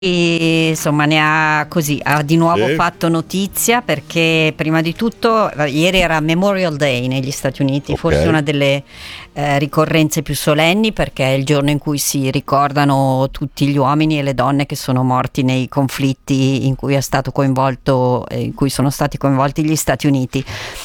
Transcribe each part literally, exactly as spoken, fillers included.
E, insomma, ne ha così ha di nuovo Sì. fatto notizia, perché prima di tutto eh, ieri era Memorial Day negli Stati Uniti, Ok. forse una delle eh, ricorrenze più solenni, perché è il giorno in cui si ricordano tutti gli uomini e le donne che sono morti nei conflitti in cui è stato coinvolto eh, in cui sono stati coinvolti gli Stati Uniti.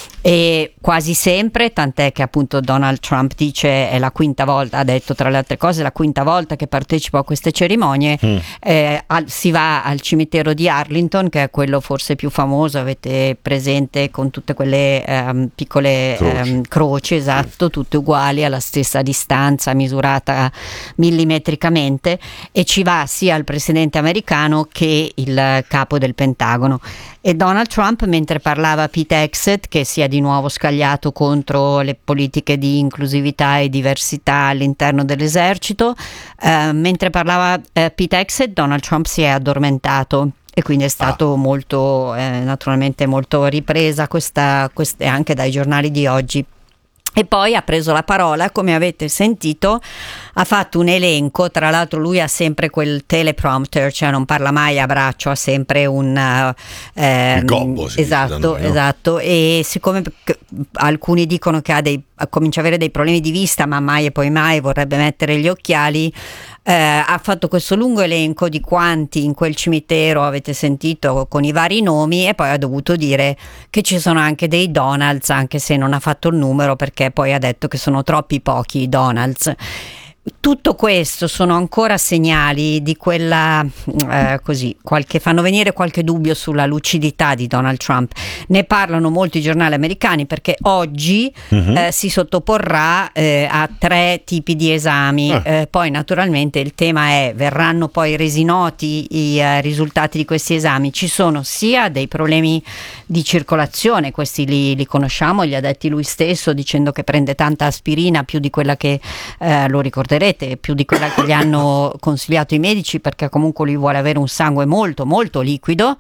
E quasi sempre, tant'è che appunto Donald Trump dice è la quinta volta, ha detto tra le altre cose, la quinta volta che partecipo a queste cerimonie. Mm. Eh, al- si va al cimitero di Arlington, che è quello forse più famoso, avete presente, con tutte quelle ehm, piccole Croci. ehm, croci, esatto, tutte uguali, alla stessa distanza, misurata millimetricamente, e ci va sia il presidente americano che il capo del Pentagono. E Donald Trump, mentre parlava a Pete Hegseth, che si è di nuovo scagliato contro le politiche di inclusività e diversità all'interno dell'esercito, eh, mentre parlava eh, Pete Hegseth, Donald Trump si è addormentato. E quindi è stato Ah. molto, eh, naturalmente molto ripresa questa, queste anche dai giornali di oggi. E poi ha preso la parola, come avete sentito, ha fatto un elenco, tra l'altro lui ha sempre quel teleprompter, cioè non parla mai a braccio, ha sempre un... Uh, ehm, Il gobbo, si dice da esatto, noi, no? esatto, e siccome c- alcuni dicono che ha dei, comincia ad avere dei problemi di vista, ma mai e poi mai vorrebbe mettere gli occhiali, eh, ha fatto questo lungo elenco di quanti in quel cimitero avete sentito con i vari nomi, e poi ha dovuto dire che ci sono anche dei Donalds, anche se non ha fatto il numero, perché poi ha detto che sono troppi pochi i Donalds. Tutto questo sono ancora segnali di quella eh, così, qualche, fanno venire qualche dubbio sulla lucidità di Donald Trump. Ne parlano molti giornali americani, perché oggi Mhm. eh, si sottoporrà eh, a tre tipi di esami. Ah. Eh, poi naturalmente il tema è: verranno poi resi noti i eh, risultati di questi esami. Ci sono sia dei problemi di circolazione, questi li, li conosciamo, li ha detti lui stesso, dicendo che prende tanta aspirina, più di quella che eh, lo ricorderete, più di quella che gli hanno consigliato i medici, perché comunque lui vuole avere un sangue molto molto liquido.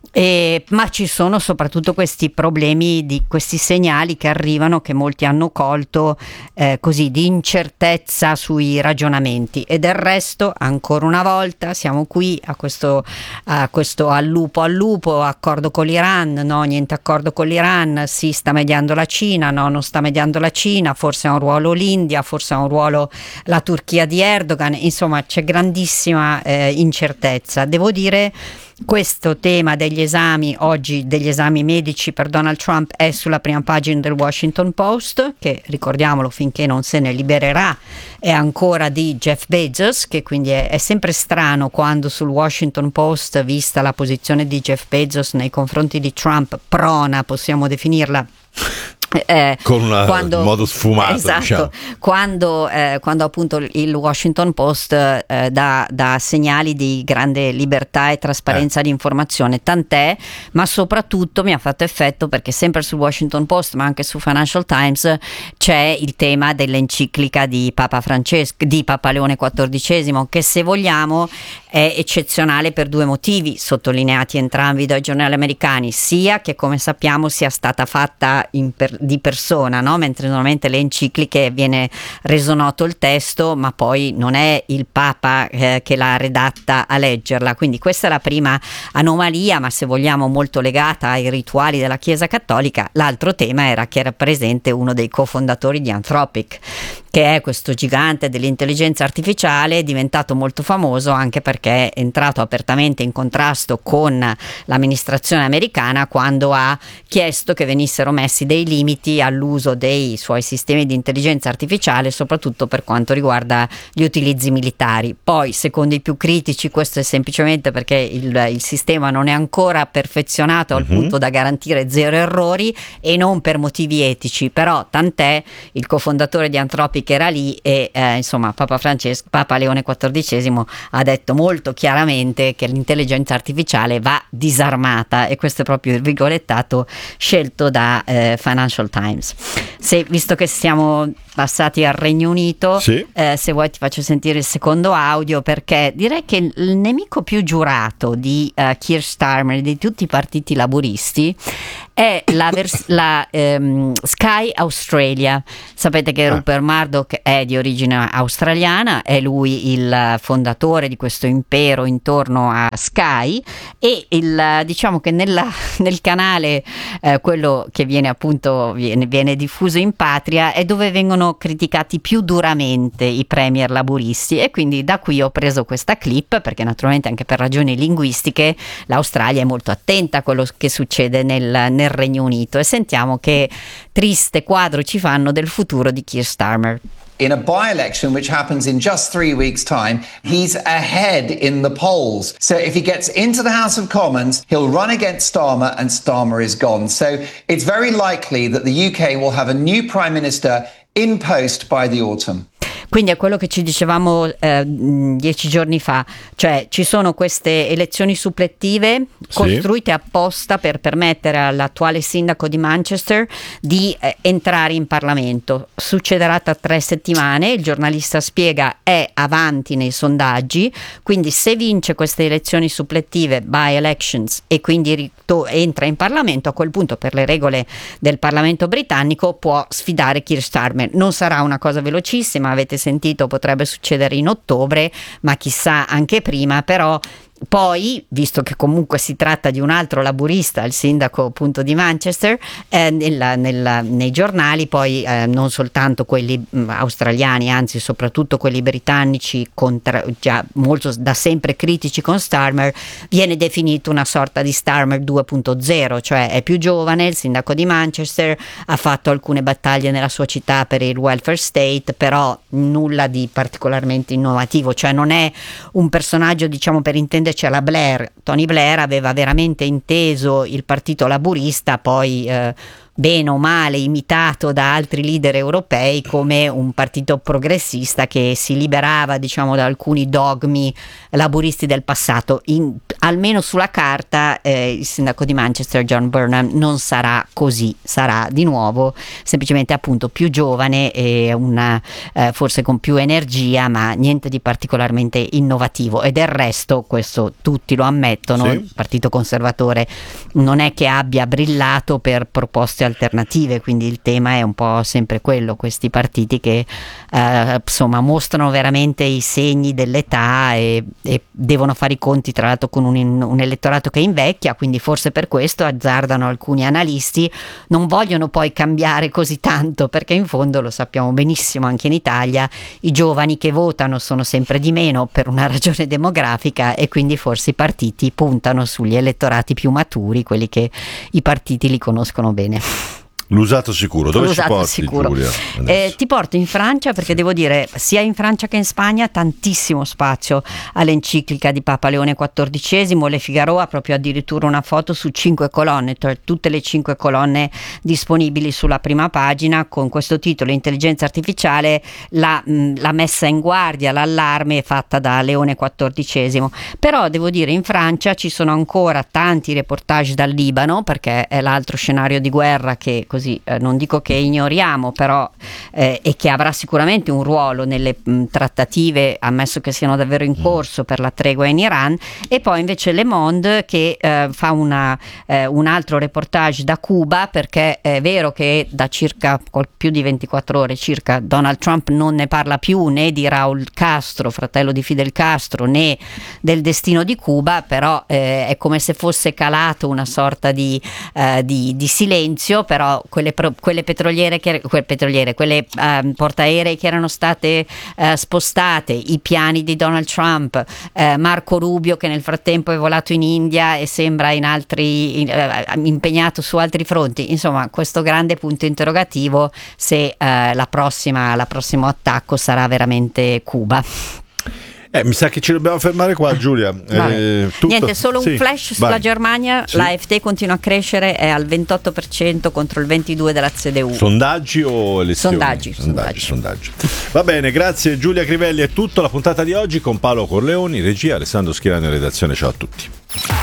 E, ma ci sono soprattutto questi problemi, di questi segnali che arrivano, che molti hanno colto, eh, così, di incertezza sui ragionamenti. E del resto, ancora una volta, siamo qui a questo, a questo al lupo al lupo, accordo con l'Iran, no, niente accordo con l'Iran, sì, sta mediando la Cina, no, non sta mediando la Cina, forse ha un ruolo l'India, forse ha un ruolo la Turchia di Erdogan, insomma c'è grandissima eh, incertezza. Devo dire, questo tema degli esami oggi, degli esami medici per Donald Trump, è sulla prima pagina del Washington Post, che, ricordiamolo, finché non se ne libererà, è ancora di Jeff Bezos, che quindi è, è sempre strano quando sul Washington Post, vista la posizione di Jeff Bezos nei confronti di Trump, prona, possiamo definirla, Eh, Con una- quando, un modo sfumato, esatto, diciamo. quando, eh, quando appunto il Washington Post eh, dà, dà segnali di grande libertà e trasparenza di informazione, tant'è, ma soprattutto mi ha fatto effetto perché sempre sul Washington Post, ma anche su Financial Times, c'è il tema dell'enciclica di Papa Francesco, di Papa Leone quattordicesimo, che, se vogliamo, è eccezionale per due motivi, sottolineati entrambi dai giornali americani, sia che, come sappiamo, sia stata fatta in per- di persona, no? Mentre normalmente le encicliche viene reso noto il testo, ma poi non è il Papa eh, che l'ha redatta a leggerla. Quindi questa è la prima anomalia, ma se vogliamo molto legata ai rituali della Chiesa Cattolica. L'altro tema era che era presente uno dei cofondatori di Anthropic, che è questo gigante dell'intelligenza artificiale, diventato molto famoso anche perché è entrato apertamente in contrasto con l'amministrazione americana quando ha chiesto che venissero messi dei limiti all'uso dei suoi sistemi di intelligenza artificiale, soprattutto per quanto riguarda gli utilizzi militari. Poi, secondo i più critici, questo è semplicemente perché il, il sistema non è ancora perfezionato al Mhm. punto da garantire zero errori, e non per motivi etici, però tant'è, il cofondatore di Anthropic era lì e eh, insomma Papa Francesco, Papa Leone quattordicesimo ha detto molto chiaramente che l'intelligenza artificiale va disarmata, e questo è proprio il virgolettato scelto da eh, Financial Times. Se, visto che siamo passati al Regno Unito, Sì. eh, se vuoi ti faccio sentire il secondo audio, perché direi che il nemico più giurato di eh, Keir Starmer e di tutti i partiti laburisti è la, vers- la ehm, Sky Australia. Sapete che ah. Rupert Murdoch è di origine australiana, è lui il fondatore di questo impero intorno a Sky, e il, diciamo che nella, nel canale eh, quello che viene appunto viene, viene diffuso in patria è dove vengono criticati più duramente i premier laburisti, e quindi da qui ho preso questa clip, perché naturalmente anche per ragioni linguistiche l'Australia è molto attenta a quello che succede nel, nel Regno Unito, e sentiamo che triste quadro ci fanno del futuro di Keir Starmer. In a by-election which happens in just three weeks' time, he's ahead in the polls. So if he gets into the House of Commons, he'll run against Starmer and Starmer is gone. So it's very likely that the U K will have a new Prime Minister in post by the autumn. Quindi è quello che ci dicevamo eh, dieci giorni fa, cioè ci sono queste elezioni supplettive sì. costruite apposta per permettere all'attuale sindaco di Manchester di eh, entrare in Parlamento. Succederà tra tre settimane, il giornalista spiega è avanti nei sondaggi, quindi se vince queste elezioni supplettive, by elections, e quindi rito- entra in Parlamento, a quel punto per le regole del Parlamento britannico può sfidare Keir Starmer. Non sarà una cosa velocissima, avete sentito, potrebbe succedere in ottobre, ma chissà anche prima, però poi, visto che comunque si tratta di un altro laburista, il sindaco appunto di Manchester, eh, nella, nella, nei giornali poi eh, non soltanto quelli mh, australiani, anzi soprattutto quelli britannici, contra, già molto da sempre critici con Starmer, viene definito una sorta di Starmer due punto zero, cioè è più giovane, il sindaco di Manchester, ha fatto alcune battaglie nella sua città per il welfare state, però nulla di particolarmente innovativo, cioè non è un personaggio, diciamo, per intendere c'è la Blair. Tony Blair aveva veramente inteso il partito laburista, poi eh, bene o male imitato da altri leader europei come un partito progressista che si liberava, diciamo, da alcuni dogmi laburisti del passato. In, almeno sulla carta eh, il sindaco di Manchester, John Burnham, non sarà così, sarà di nuovo semplicemente appunto più giovane e una, eh, forse con più energia, ma niente di particolarmente innovativo. E del resto, questo tutti lo ammettono, sì. Il partito conservatore non è che abbia brillato per proposte alternative, quindi il tema è un po' sempre quello, questi partiti che eh, insomma mostrano veramente i segni dell'età e, e devono fare i conti tra l'altro con un, un elettorato che invecchia, quindi forse per questo azzardano alcuni analisti, non vogliono poi cambiare così tanto, perché in fondo lo sappiamo benissimo anche in Italia, i giovani che votano sono sempre di meno per una ragione demografica, e quindi forse i partiti puntano sugli elettorati più maturi, quelli che i partiti li conoscono bene. L'usato sicuro, dove L'usato ci porti, sicuro. Giulia? Eh, ti porto in Francia, perché devo dire, sia in Francia che in Spagna tantissimo spazio all'enciclica di Papa Leone quattordicesimo. Le Figaro ha proprio addirittura una foto su cinque colonne, tra tutte le cinque colonne disponibili sulla prima pagina, con questo titolo: Intelligenza artificiale, la, mh, la messa in guardia, l'allarme fatta da Leone quattordicesimo. Però devo dire, in Francia ci sono ancora tanti reportage dal Libano, perché è l'altro scenario di guerra che così Così, eh, non dico che ignoriamo, però eh, e che avrà sicuramente un ruolo nelle mh, trattative, ammesso che siano davvero in corso, per la tregua in Iran. E poi invece Le Monde che eh, fa una, eh, un altro reportage da Cuba, perché è vero che da circa più di ventiquattro ore circa Donald Trump non ne parla più, né di Raúl Castro, fratello di Fidel Castro, né del destino di Cuba, però eh, è come se fosse calato una sorta di, eh, di, di silenzio. Però quelle, pro, quelle petroliere, che, quelle, petroliere, quelle uh, portaerei che erano state uh, spostate, i piani di Donald Trump, uh, Marco Rubio che nel frattempo è volato in India e sembra in altri, in, uh, impegnato su altri fronti, insomma questo grande punto interrogativo se uh, la prossima, la prossimo attacco sarà veramente Cuba. Eh, mi sa che ci dobbiamo fermare qua, Giulia. Eh, tutto... Niente, solo un sì, flash sulla vai. Germania. Sì. L'A F D continua a crescere, è al ventotto per cento contro il ventidue per cento della C D U. Sondaggi o elezioni? Sondaggi, sondaggi, sondaggi. Va bene, grazie Giulia Crivelli. È tutto la puntata di oggi con Paolo Corleoni, regia, Alessandro Schirani in redazione. Ciao a tutti.